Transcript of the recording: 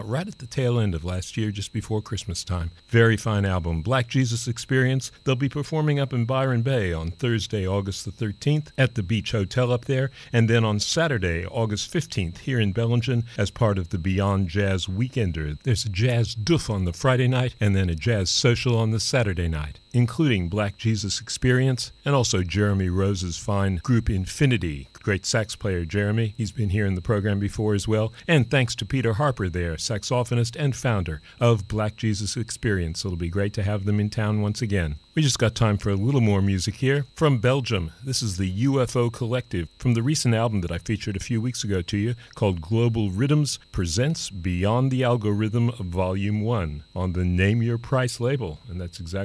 right at the tail end of last year, just before Christmas time. Very fine album, Black Jesus Experience. They'll be performing up in Byron Bay on Thursday, August the 13th at the Beach Hotel up there, and then on Saturday, August 15th here in Bellingen as part of the Beyond Jazz Weekender. There's a jazz doof on the Friday night and then a jazz social on the Saturday night, including Black Jesus Experience and also Jeremy Rose's fine group Infinity. Great sax player Jeremy. He's been here in the program before as well. And thanks to Peter Harper there, saxophonist and founder of Black Jesus Experience. It'll be great to have them in town once again. We just got time for a little more music here. From Belgium, this is the UFO Collective from the recent album that I featured a few weeks ago to you called Global Rhythms presents Beyond the Algorithm Volume 1 on the Name Your Price label. And that's exactly